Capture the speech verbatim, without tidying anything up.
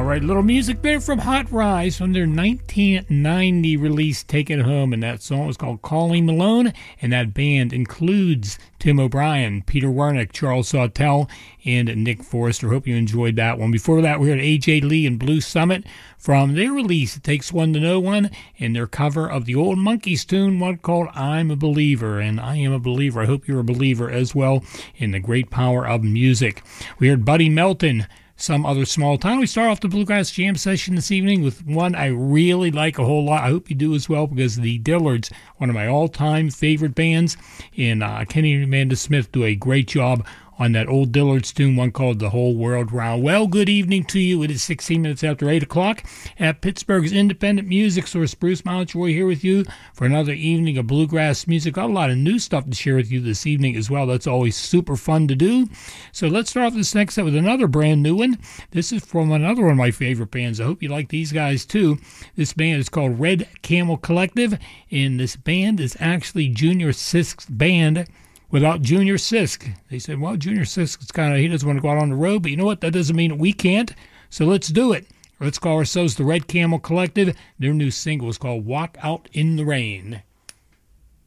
All right, little music there from Hot Rise from their nineteen ninety release, Take It Home, and that song was called Calling Malone, and that band includes Tim O'Brien, Peter Wernick, Charles Sawtell, and Nick Forrester. Hope you enjoyed that one. Before that, we heard A J Lee and Blue Summit from their release, It Takes One to Know One, and their cover of the old Monkees tune, one called I'm a Believer, and I am a believer. I hope you're a believer as well in the great power of music. We heard Buddy Melton, Some Other Small Town. We start off the Bluegrass Jam session this evening with one I really like a whole lot. I hope you do as well, because the Dillards, one of my all-time favorite bands, and uh, Kenny and Amanda Smith do a great job on that old Dillards tune, one called The Whole World Round. Well, good evening to you. It is sixteen minutes after eight o'clock at Pittsburgh's independent music source. Bruce Mountjoy here with you for another evening of bluegrass music. Got a lot of new stuff to share with you this evening as well. That's always super fun to do. So let's start off this next set with another brand new one. This is from another one of my favorite bands. I hope you like these guys too. This band is called Red Camel Collective, and this band is actually Junior Sisk's band without Junior Sisk. They said, well, Junior Sisk is kind of, he doesn't want to go out on the road, but you know what? That doesn't mean that we can't. So let's do it. Let's call ourselves the Red Camel Collective. Their new single is called Walk Out in the Rain.